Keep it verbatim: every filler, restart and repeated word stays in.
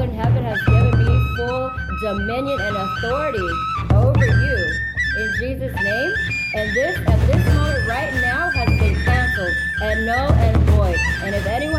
in heaven has given me full dominion and authority over you in Jesus' name. And this, at this moment right now, has been canceled and null and void. And if anyone